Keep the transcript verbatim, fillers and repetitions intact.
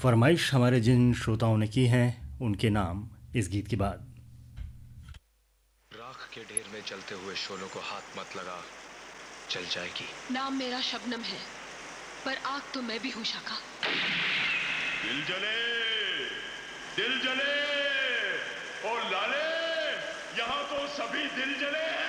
फरमाइश हमारे जिन श्रोताओं ने की है उनके नाम इस गीत के बाद। राख के ढेर में जलते हुए शोलों को हाथ मत लगा, जल जाएगी। नाम मेरा शबनम है, पर आग तो मैं भी हूँ शाखा। दिल जले, दिल जले, ओ लाले, यहाँ तो सभी दिल जले।